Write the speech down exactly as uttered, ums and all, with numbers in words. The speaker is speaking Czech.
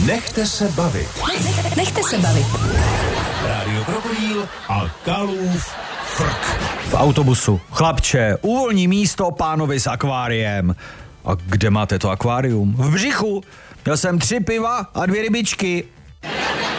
Nechte se bavit. Nechte se bavit. Rádio Krokodýl a Kalův frk. V autobusu. Chlapče, uvolní místo pánovi s akváriem. A kde máte to akvárium? V břichu. Měl jsem tři piva a dvě rybičky.